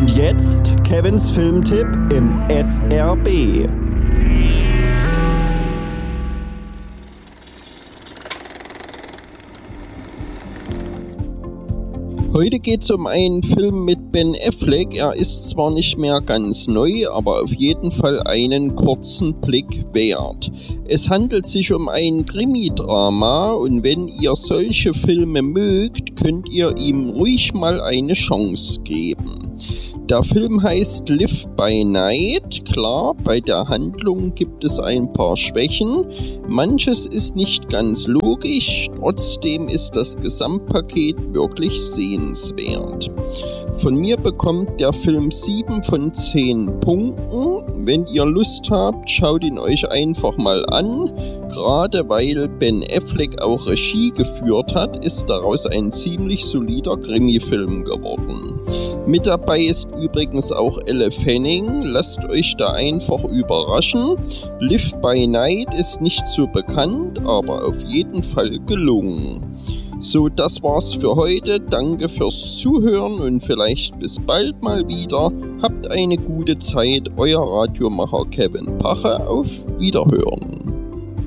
Und jetzt Kevins Filmtipp im SRB. Heute geht es um einen Film mit Ben Affleck. Er ist zwar nicht mehr ganz neu, aber auf jeden Fall einen kurzen Blick wert. Es handelt sich um ein Krimi-Drama und wenn ihr solche Filme mögt, könnt ihr ihm ruhig mal eine Chance geben. Der Film heißt Live by Night. Klar, bei der Handlung gibt es ein paar Schwächen. Manches ist nicht ganz logisch, trotzdem ist das Gesamtpaket wirklich sehenswert. Von mir bekommt der Film 7 von 10 Punkten. Wenn ihr Lust habt, schaut ihn euch einfach mal an. Gerade weil Ben Affleck auch Regie geführt hat, ist daraus ein ziemlich solider Krimi-Film geworden. Mit dabei ist übrigens auch Elle Fanning. Lasst euch da einfach überraschen. Live by Night ist nicht so bekannt, aber auf jeden Fall gelungen. So, das war's für heute. Danke fürs Zuhören und vielleicht bis bald mal wieder. Habt eine gute Zeit. Euer Radiomacher Kevin Pache. Auf Wiederhören.